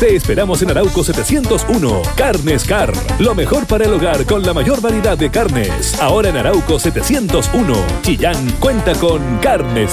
Te esperamos en Arauco 701. Carnes Car. Lo mejor para el hogar con la mayor variedad de carnes. Ahora en Arauco 701. Chillán cuenta con Carnes